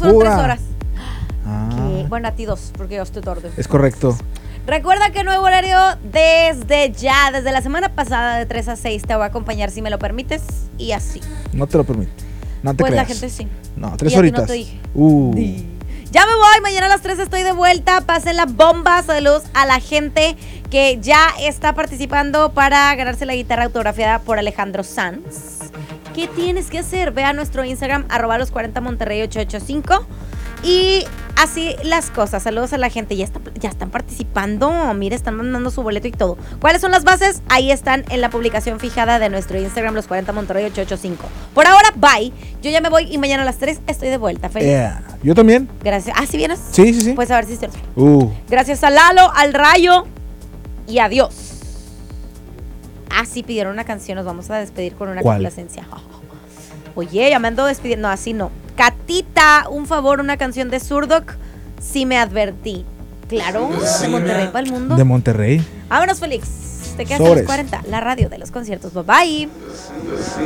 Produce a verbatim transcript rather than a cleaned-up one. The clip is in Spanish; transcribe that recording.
fueron Pura. tres horas. Ah, Que, bueno, a ti dos, porque yo estoy tarde. es correcto. Recuerda que nuevo horario desde ya, desde la semana pasada de tres a seis te voy a acompañar si me lo permites y así. No te lo permito. No te Pues creas. la gente sí. No, tres Y a ti horitas. no te dije. Uh. Ya me voy, mañana a las tres estoy de vuelta. Pasen la bomba, saludos a la gente que ya está participando para ganarse la guitarra autografiada por Alejandro Sanz. ¿Qué tienes que hacer? Ve a nuestro Instagram, arroba los cuarenta Monterrey ocho ocho cinco. Y así las cosas. Saludos a la gente. Ya, está, ya están participando. Mira, están mandando su boleto y todo. ¿Cuáles son las bases? Ahí están en la publicación fijada de nuestro Instagram, los cuarenta Monterrey ocho ocho cinco. Por ahora, bye. Yo ya me voy y mañana a las tres estoy de vuelta. Feliz. Yeah. Yo también. Gracias. Ah, ¿sí vienes? Sí, sí, sí. Pues a ver si es cierto. Uh. Gracias a Lalo, al Rayo y adiós. Ah, sí, pidieron una canción. Nos vamos a despedir con una ¿Cuál? complacencia. Oye, ya me ando despidiendo. No, así no. Catita, un favor, una canción de Zurdok. Sí me advertí. Claro, de Monterrey para el mundo. De Monterrey. Vámonos, Félix. Te quedas en Sobres. los cuarenta, la radio de los conciertos. Bye bye.